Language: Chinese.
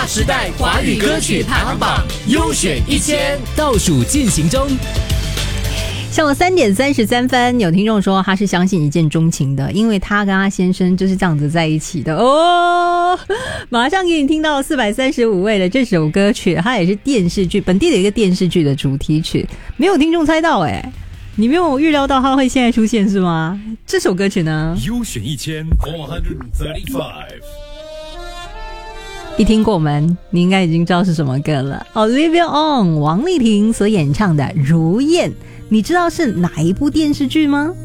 划时代华语歌曲排行榜优选1000倒数进行中。 像我3点33分，有听众说他是相信一见钟情的，因为他跟他先生就是这样子在一起的哦。马上给你听到435位的这首歌曲，它也是电视剧本地的一个电视剧的主题曲，没有听众猜到欸，你没有预料到它会现在出现是吗？这首歌曲呢， 优选1435， 一听过门，你应该已经知道是什么歌了。Olivia On 王丽婷所演唱的《如燕》，你知道是哪一部电视剧吗？